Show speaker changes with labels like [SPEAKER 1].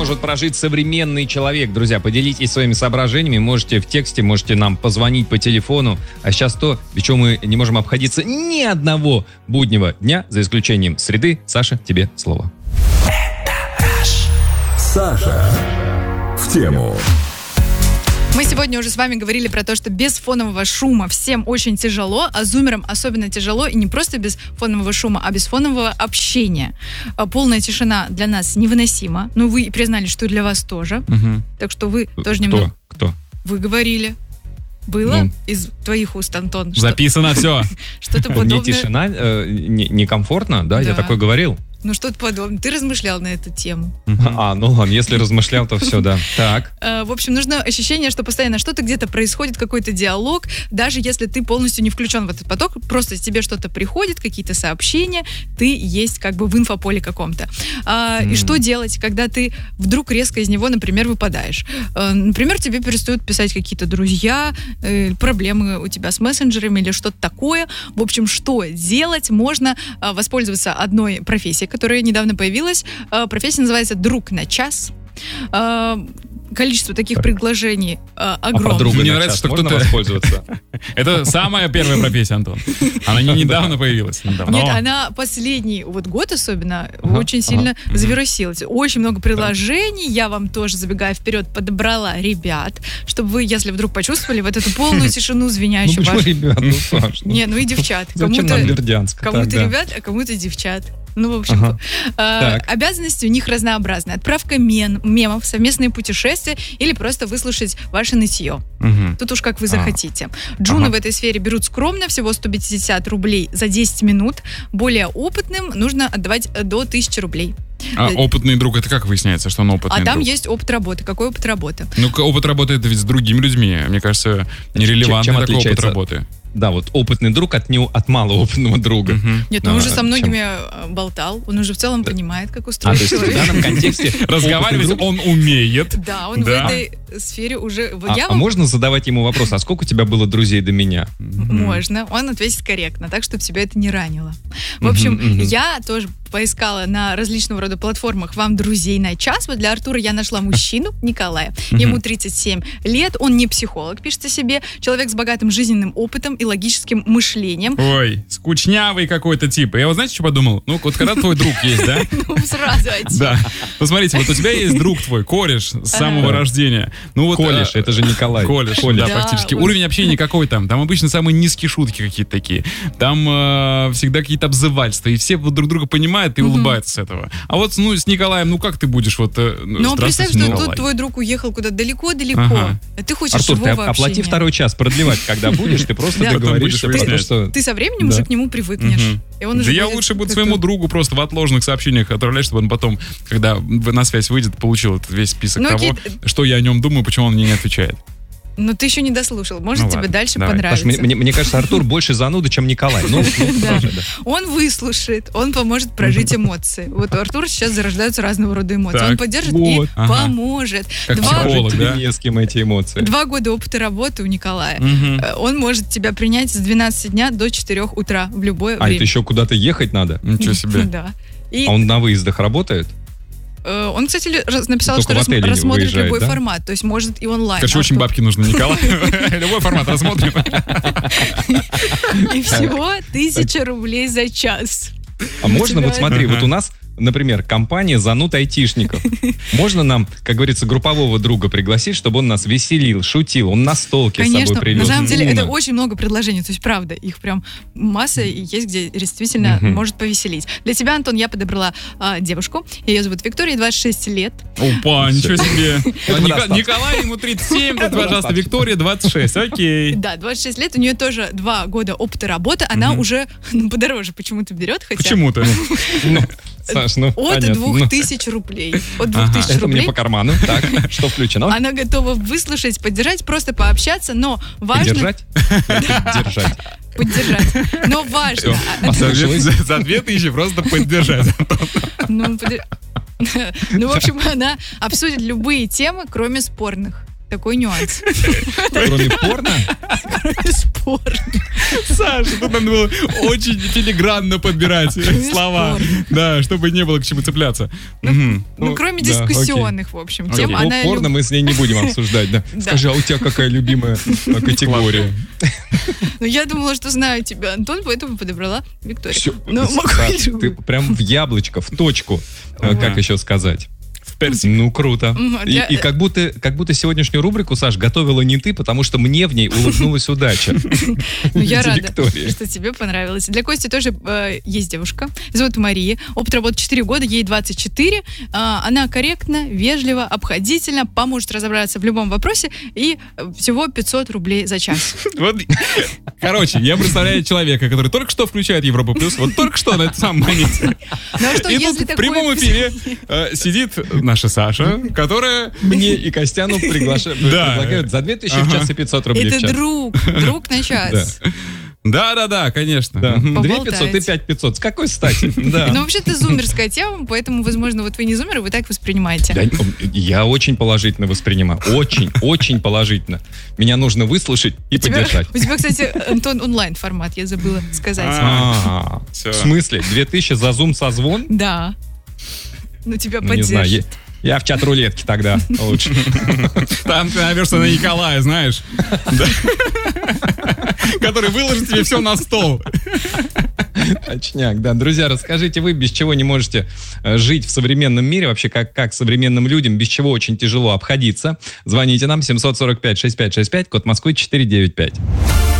[SPEAKER 1] может прожить современный человек. Друзья, поделитесь своими соображениями. Можете в тексте, можете нам позвонить по телефону. А сейчас то, без чего мы не можем обходиться ни одного буднего дня, за исключением среды. Саша, тебе слово.
[SPEAKER 2] Саша в тему.
[SPEAKER 3] Мы сегодня уже с вами говорили про то, что без фонового шума всем очень тяжело, а зумерам особенно тяжело, и не просто без фонового шума, а без фонового общения. Полная тишина для нас невыносима. Ну, вы признали, что и для вас тоже.
[SPEAKER 1] Угу.
[SPEAKER 3] Так что вы тоже немного...
[SPEAKER 1] Кто?
[SPEAKER 3] Вы говорили. Было из твоих уст, Антон?
[SPEAKER 4] Записано все.
[SPEAKER 3] Что-то подобное.
[SPEAKER 1] Мне тишина некомфортно, да? Я такое говорил.
[SPEAKER 3] Ну, что-то подобное. Ты размышлял на эту тему.
[SPEAKER 1] Ну ладно, если размышлял, то все, да. Так.
[SPEAKER 3] В общем, нужно ощущение, что постоянно что-то где-то происходит, какой-то диалог, даже если ты полностью не включен в этот поток, просто тебе что-то приходит, какие-то сообщения, ты есть как бы в инфополе каком-то. И что делать, когда ты вдруг резко из него, например, выпадаешь? Например, тебе перестают писать какие-то друзья, проблемы у тебя с мессенджерами или что-то такое. В общем, что делать? Можно воспользоваться одной профессией, которая недавно появилась. Профессия называется «Друг на час». Количество таких предложений огромное.
[SPEAKER 4] Мне нравится, что кто-то воспользоваться. Это самая первая профессия, Антон. Она не недавно появилась.
[SPEAKER 3] Нет, она последний год особенно очень сильно завирусилась. Очень много предложений. Я вам тоже, забегая вперед, подобрала ребят, чтобы вы, если вдруг почувствовали вот эту полную тишину звенящую.
[SPEAKER 1] Ну почему ребят? Ну, Саш.
[SPEAKER 3] Не, ну и девчат.
[SPEAKER 1] Зачем нам Бердянск?
[SPEAKER 3] Кому-то ребят, а кому-то девчат. Ну, в общем, обязанности у них разнообразные. Отправка мемов, совместные путешествия или просто выслушать ваше нытье. Тут уж как вы захотите. Джуны в этой сфере берут скромно, всего 150 рублей за 10 минут. Более опытным нужно отдавать до 1000 рублей.
[SPEAKER 4] А опытный друг, это как выясняется, что он опытный друг?
[SPEAKER 3] А там есть опыт работы. Какой опыт работы?
[SPEAKER 4] Ну, опыт работы это ведь с другими людьми. Мне кажется, нерелевантный такой опыт работы.
[SPEAKER 1] Да, вот опытный друг от малоопытного друга.
[SPEAKER 3] Нет, он уже со многими болтал, он уже в целом понимает, как устроен человек.
[SPEAKER 1] То есть в данном контексте
[SPEAKER 4] разговаривать он умеет.
[SPEAKER 3] Да, он в этой сфере уже...
[SPEAKER 1] А можно задавать ему вопрос, а сколько у тебя было друзей до меня?
[SPEAKER 3] Можно, он ответит корректно, так, чтобы тебя это не ранило. В общем, я тоже поискала на различного рода платформах вам друзей на час. Вот для Артура я нашла мужчину, Николая. Ему 37 лет, он не психолог, пишет о себе, человек с богатым жизненным опытом и логическим мышлением.
[SPEAKER 4] Ой, скучнявый какой-то тип. Я вот знаете, что подумал? Ну, вот когда твой друг есть, да?
[SPEAKER 3] Ну, сразу один.
[SPEAKER 4] Да. Посмотрите, вот у тебя есть друг твой, кореш с самого рождения.
[SPEAKER 1] Колеш, это же Николай.
[SPEAKER 4] Колеш, да, практически. Уровень общения никакой там. Там обычно самые низкие шутки какие-то такие. Там всегда какие-то обзывательства. И все друг друга понимают и улыбаются с этого. А вот с Николаем, ну как ты будешь вот...
[SPEAKER 3] Ну, представь, что тут твой друг уехал куда-то далеко-далеко. А ты хочешь живого общения.
[SPEAKER 1] Артур, ты оплати второй час продлевать, когда будешь, ты просто договоришься.
[SPEAKER 3] Ты со временем уже к нему привыкнешь.
[SPEAKER 4] Да я лучше буду своему другу просто в отложенных сообщениях отправлять, чтобы он потом, когда на связь выйдет, получил весь список того, что я о нем думаю, почему он мне не отвечает.
[SPEAKER 3] Но ты еще не дослушал. Может, тебе дальше понравится.
[SPEAKER 1] Мне кажется, Артур больше зануда, чем Николай.
[SPEAKER 3] Он выслушает, он поможет прожить эмоции. Вот у Артура сейчас зарождаются разного рода эмоции. Он поддержит и поможет.
[SPEAKER 4] Как психолог, да?
[SPEAKER 1] С кем эти эмоции.
[SPEAKER 3] 2 года опыта работы у Николая. Он может тебя принять с 12 дня до 4 утра в любое время.
[SPEAKER 1] А это еще куда-то ехать надо?
[SPEAKER 4] Ничего себе.
[SPEAKER 3] Да.
[SPEAKER 1] А он на выездах работает?
[SPEAKER 3] Он, кстати, написал,
[SPEAKER 1] только
[SPEAKER 3] что рассмотрит любой формат, то есть может и онлайн.
[SPEAKER 4] Короче, очень бабки нужны, Николай. Любой формат рассмотрим.
[SPEAKER 3] И всего 1000 рублей за час.
[SPEAKER 1] А можно, вот смотри, вот у нас, например, компания зануд айтишников. Можно нам, как говорится, группового друга пригласить, чтобы он нас веселил, шутил, он настолки с собой привез?
[SPEAKER 3] На самом деле это очень много предложений, то есть правда, их прям масса есть, где действительно может повеселить. Для тебя, Антон, я подобрала девушку, ее зовут Виктория, 26 лет.
[SPEAKER 4] Опа, ничего себе. Николай, ему 37, тут, пожалуйста, Виктория, 26, окей.
[SPEAKER 3] Да, 26 лет, у нее тоже 2 года опыта работы, она уже подороже почему-то берет, хотя...
[SPEAKER 4] Почему-то?
[SPEAKER 1] Саш,
[SPEAKER 3] от 2000 рублей. От 2000
[SPEAKER 1] Это
[SPEAKER 3] рублей.
[SPEAKER 1] мне по карману. Так, что включено?
[SPEAKER 3] Она готова выслушать, поддержать, просто пообщаться, но важно...
[SPEAKER 1] Поддержать? Держать.
[SPEAKER 3] Поддержать. Но важно...
[SPEAKER 4] За 2000 просто поддержать.
[SPEAKER 3] Ну, в общем, она обсудит любые темы, кроме спорных. Такой нюанс.
[SPEAKER 1] Кроме порно?
[SPEAKER 3] Спорт.
[SPEAKER 4] Саша, тут надо было очень филигранно подбирать слова. Да, чтобы не было к чему цепляться. Мгм.
[SPEAKER 3] Ну, кроме
[SPEAKER 1] да,
[SPEAKER 3] дискуссионных, в общем, тем.
[SPEAKER 1] Ну,
[SPEAKER 3] Она
[SPEAKER 1] порно мы с ней не будем обсуждать, да?
[SPEAKER 3] Да.
[SPEAKER 1] Скажи, а у тебя какая любимая категория?
[SPEAKER 3] Ну, я думала, что знаю тебя, Антон, поэтому подобрала Викторию.
[SPEAKER 1] Всё,
[SPEAKER 3] Ну, могу
[SPEAKER 1] Саш,
[SPEAKER 3] ли
[SPEAKER 1] ты
[SPEAKER 3] вы?
[SPEAKER 1] прям в яблочко, в точку.
[SPEAKER 3] Ой.
[SPEAKER 1] Как еще сказать?
[SPEAKER 4] В персик.
[SPEAKER 1] Ну, круто.
[SPEAKER 3] Для-
[SPEAKER 1] И как будто сегодняшнюю рубрику, Саш, готовила не ты, потому что мне в ней улыбнулась удача.
[SPEAKER 3] Ну, я
[SPEAKER 1] Виде
[SPEAKER 3] рада,
[SPEAKER 1] Виктории.
[SPEAKER 3] что тебе понравилось. Для Кости тоже есть девушка. Зовут Мария. Опыт работы 4 года, ей 24. Она корректна, вежливо, обходительно, поможет разобраться в любом вопросе. И всего 500 рублей за час.
[SPEAKER 4] Вот, короче, я представляю человека, который только что включает Европу Плюс, вот только что на этом самом моменте.
[SPEAKER 3] Ну а что,
[SPEAKER 4] И
[SPEAKER 3] если
[SPEAKER 4] тут в
[SPEAKER 3] такое
[SPEAKER 4] прямом эфире сидит наша Саша, которая...
[SPEAKER 1] Мне и Костяну предлагают за 2000 в час и 500 рублей в
[SPEAKER 3] Это
[SPEAKER 1] час.
[SPEAKER 3] друг на час.
[SPEAKER 4] Да, конечно.
[SPEAKER 1] Да.
[SPEAKER 4] Мгм.
[SPEAKER 1] 2500 и 5500. С какой стати? Да.
[SPEAKER 3] Ну, вообще, это зумерская тема, поэтому, возможно, вот вы не зумеры, вы так воспринимаете.
[SPEAKER 1] Да, я очень положительно воспринимаю. Очень положительно. Меня нужно выслушать и
[SPEAKER 3] У тебя,
[SPEAKER 1] поддержать.
[SPEAKER 3] кстати, Антон, онлайн-формат, я забыла сказать.
[SPEAKER 1] А,
[SPEAKER 4] Всё.
[SPEAKER 1] В смысле? 2000 за зум-созвон?
[SPEAKER 3] Да. Ну, тебя
[SPEAKER 1] Ну, не знаю.
[SPEAKER 3] поддержит.
[SPEAKER 1] Я в чат рулетки тогда лучше.
[SPEAKER 4] Там ты наверное, на Николая, знаешь. Да. Который выложит тебе все на стол.
[SPEAKER 1] Точняк, да. Друзья, расскажите вы, без чего не можете жить в современном мире, вообще как современным людям, без чего очень тяжело обходиться. Звоните нам 745-6565, код Москвы 495.